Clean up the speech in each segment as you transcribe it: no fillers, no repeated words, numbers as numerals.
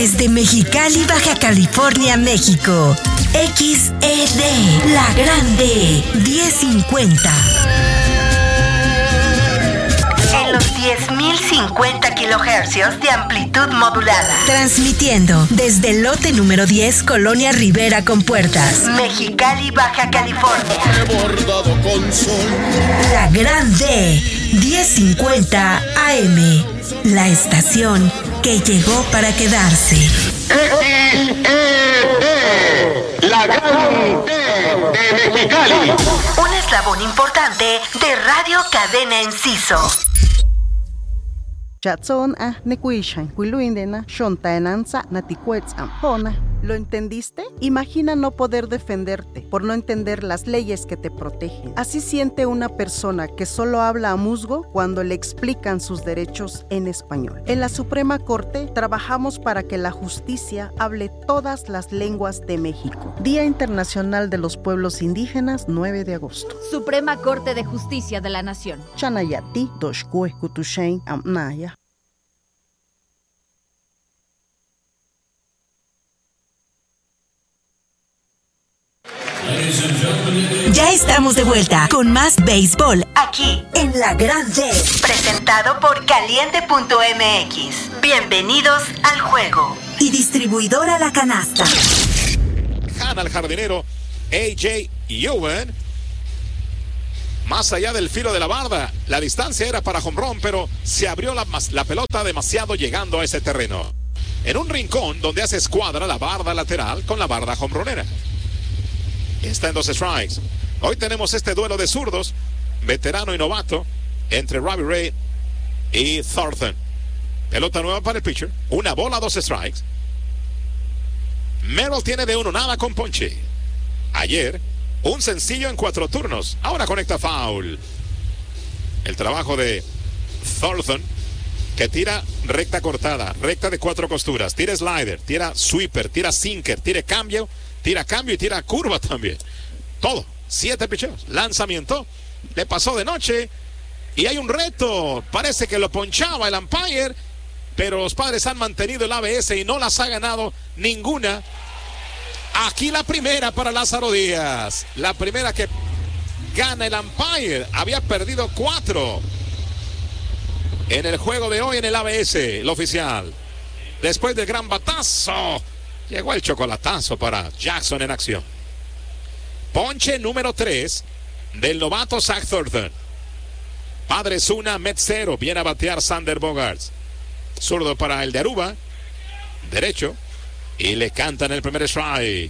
Desde Mexicali, Baja California, México. XED, La Grande, 1050. En los 10.050 kilohercios de amplitud modulada. Transmitiendo desde el lote número 10, Colonia Rivera con Puertas, Mexicali, Baja California. La Grande, 1050 AM. La estación que llegó para quedarse. XED, La Grande de Mexicali. Un eslabón importante de Radio Cadena Enciso. Chatson nekuishan kuiluindena shontaenanza naticuetz ampona. ¿Lo entendiste? Imagina no poder defenderte por no entender las leyes que te protegen. Así siente una persona que solo habla a musgo cuando le explican sus derechos en español. En la Suprema Corte trabajamos para que la justicia hable todas las lenguas de México. Día Internacional de los Pueblos Indígenas, 9 de agosto. Suprema Corte de Justicia de la Nación. Chanayati, Doshkue, Kutushain, Amnaya. Ya estamos de vuelta con más béisbol aquí en La Grande, presentado por Caliente.mx. Bienvenidos al juego. Y distribuidora La Canasta. Gana el jardinero A.J. Ewan. Más allá del filo de la barda, la distancia era para home run, pero se abrió la pelota demasiado llegando a ese terreno. En un rincón donde hace escuadra la barda lateral con la barda homeronera. Está en 2 strikes. Hoy tenemos este duelo de zurdos, veterano y novato, entre Robbie Ray y Thornton. Pelota nueva para el pitcher. Una bola, 2 strikes. Merrill tiene de 1-0 con ponche. Ayer, un sencillo en 4 turnos. Ahora conecta foul. El trabajo de Thornton, que tira recta cortada, recta de 4 costuras, tira slider, tira sweeper, tira sinker, tira cambio y tira curva también. Todo. 7 picheos. Lanzamiento. Le pasó de noche. Y hay un reto. Parece que lo ponchaba el umpire. Pero los Padres han mantenido el ABS y no las ha ganado ninguna. Aquí la primera para Lázaro Díaz. La primera que gana el umpire. Había perdido 4 en el juego de hoy en el ABS, el oficial. Después del gran batazo, llegó el chocolatazo para Jackson en acción. Ponche número 3 del novato Zach Thornton. Padres 1, Mets 0. Viene a batear Sander Bogaerts. Zurdo para el de Aruba. Derecho. Y le cantan el primer strike.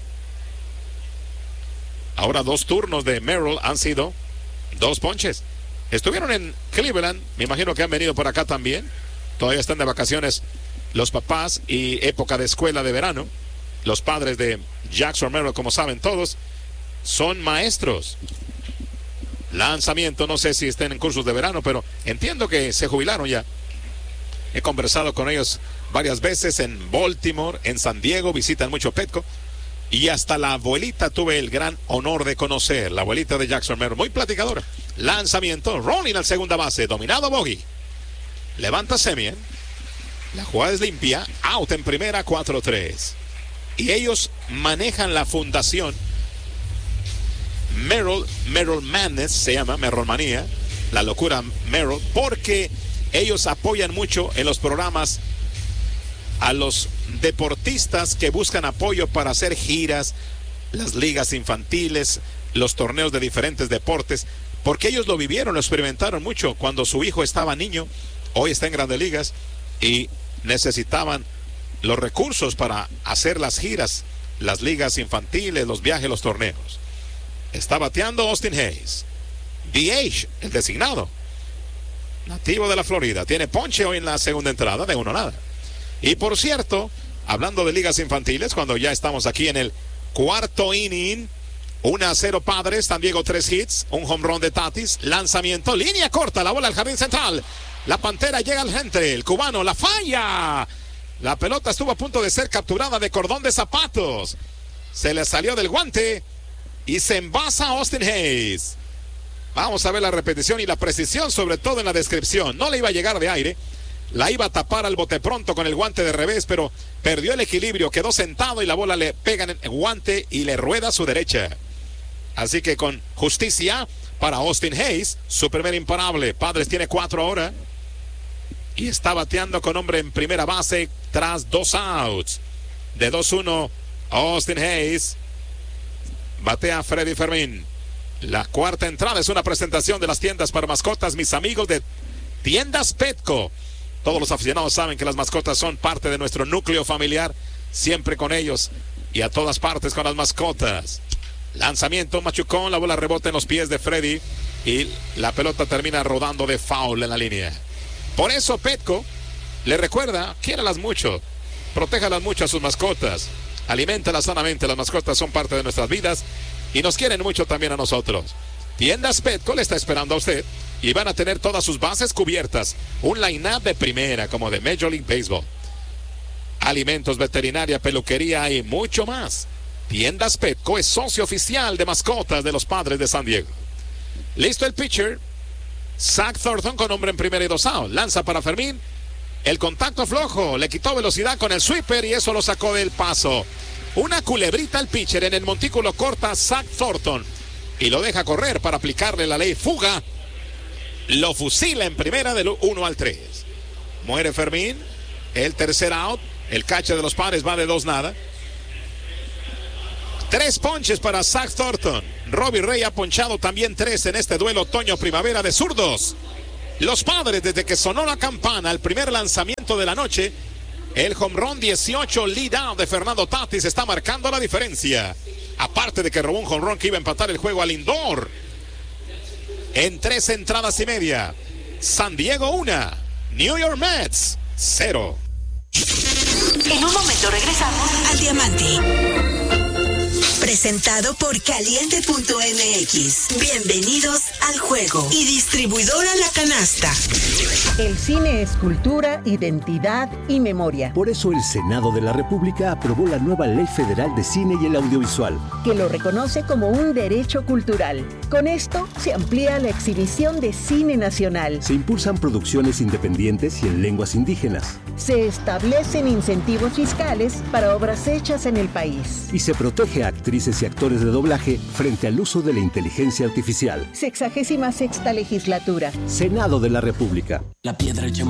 Ahora 2 turnos de Merrill han sido 2 ponches. Estuvieron en Cleveland. Me imagino que han venido por acá también. Todavía están de vacaciones los papás y época de escuela de verano. Los padres de Jackson Merrill, como saben todos, son maestros. Lanzamiento, no sé si estén en cursos de verano, pero entiendo que se jubilaron ya. He conversado con ellos varias veces en Baltimore, en San Diego, visitan mucho Petco. Y hasta la abuelita tuve el gran honor de conocer, la abuelita de Jackson Merrill, muy platicadora. Lanzamiento, rolling al segunda base, dominado Bogey. Levanta Semien. La jugada es limpia, out en primera, 4-3. Y ellos manejan la fundación Merrill Madness, se llama Merrill Manía, la locura Merrill, porque ellos apoyan mucho en los programas a los deportistas que buscan apoyo para hacer giras, las ligas infantiles, los torneos de diferentes deportes, porque ellos lo vivieron, lo experimentaron mucho cuando su hijo estaba niño, hoy está en Grandes Ligas y necesitaban los recursos para hacer las giras, las ligas infantiles, los viajes, los torneos. Está bateando Austin Hayes, DH, el designado, nativo de la Florida. Tiene ponche hoy en la segunda entrada de 1-0. Y por cierto, hablando de ligas infantiles, cuando ya estamos aquí en el cuarto inning, 1-0 Padres, San Diego 3 hits, un home run de Tatis, lanzamiento, línea corta, la bola al jardín central. La Pantera llega al gente, el cubano la falla. La pelota estuvo a punto de ser capturada de cordón de zapatos. Se le salió del guante y se envasa Austin Hayes. Vamos a ver la repetición y la precisión, sobre todo en la descripción. No le iba a llegar de aire. La iba a tapar al bote pronto con el guante de revés, pero perdió el equilibrio, quedó sentado y la bola le pega en el guante y le rueda a su derecha. Así que con justicia para Austin Hayes, su primer imparable. Padres tiene 4 ahora. Y está bateando con hombre en primera base tras 2 outs. De 2-1, Austin Hayes. Batea Freddy Fermín. La cuarta entrada es una presentación de las tiendas para mascotas, mis amigos de Tiendas Petco. Todos los aficionados saben que las mascotas son parte de nuestro núcleo familiar, siempre con ellos y a todas partes con las mascotas. Lanzamiento machucón, la bola rebota en los pies de Freddy y la pelota termina rodando de foul en la línea. Por eso Petco le recuerda, quiéralas mucho, protéjalas mucho a sus mascotas, aliméntalas sanamente, las mascotas son parte de nuestras vidas y nos quieren mucho también a nosotros. Tiendas Petco le está esperando a usted y van a tener todas sus bases cubiertas. Un line-up de primera como de Major League Baseball. Alimentos, veterinaria, peluquería y mucho más. Tiendas Petco es socio oficial de mascotas de los Padres de San Diego. Listo el pitcher. Zach Thornton con hombre en primera y 2 outs. Lanza para Fermín. El contacto flojo. Le quitó velocidad con el sweeper y eso lo sacó del paso. Una culebrita al pitcher en el montículo corta Zach Thornton. Y lo deja correr para aplicarle la ley fuga. Lo fusila en primera del 1-3. Muere Fermín. El tercer out. El catcher de los Padres va de 2-0. 3 ponches para Zach Thornton. Robbie Ray ha ponchado también 3 en este duelo otoño-primavera de zurdos. Los Padres, desde que sonó la campana, el primer lanzamiento de la noche, el home run 18 lead out de Fernando Tatis está marcando la diferencia. Aparte de que robó un home run que iba a empatar el juego al Lindor. En 3 entradas y media. San Diego 1, New York Mets 0. En un momento regresamos al Diamante. Presentado por Caliente.mx. Bienvenidos al juego. Y distribuidora La Canasta. El cine es cultura, identidad y memoria. Por eso el Senado de la República aprobó la nueva Ley Federal de Cine y el Audiovisual, que lo reconoce como un derecho cultural. Con esto se amplía la exhibición de cine nacional. Se impulsan producciones independientes y en lenguas indígenas. Se establecen incentivos fiscales para obras hechas en el país. Y se protege a actrices y actores de doblaje frente al uso de la inteligencia artificial. 66ª legislatura. Senado de la República. La piedra